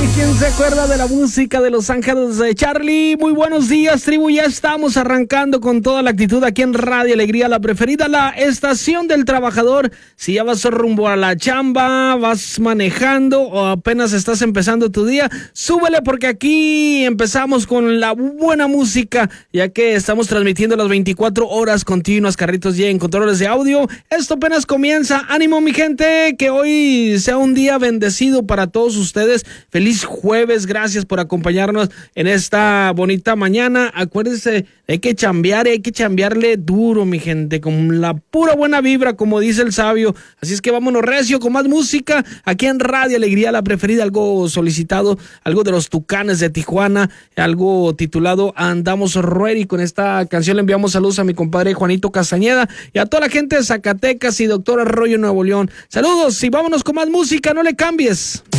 ¿Quién se acuerda de la música de Los Ángeles de Charlie? Muy buenos días, tribu. Ya estamos arrancando con toda la actitud aquí en Radio Alegría, la preferida, la estación del trabajador. Si ya vas rumbo a la chamba, vas manejando o apenas estás empezando tu día, súbele porque aquí empezamos con la buena música, ya que estamos transmitiendo las 24 horas continuas. Carritos ya en controles de audio. Esto apenas comienza. Ánimo, mi gente, que hoy sea un día bendecido para todos ustedes. Feliz jueves, gracias por acompañarnos en esta bonita mañana. Acuérdense, hay que chambear y hay que chambearle duro, mi gente, con la pura buena vibra, como dice el sabio. Así es que vámonos recio con más música aquí en Radio Alegría, la preferida, algo solicitado, algo de los Tucanes de Tijuana, algo titulado Andamos Ready. Con esta canción le enviamos saludos a mi compadre Juanito Castañeda y a toda la gente de Zacatecas y Doctor Arroyo, Nuevo León. Saludos y vámonos con más música, no le cambies.